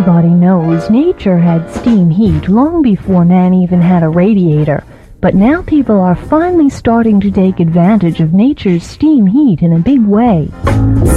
Everybody knows nature had steam heat long before man even had a radiator, but now people are finally starting to take advantage of nature's steam heat in a big way.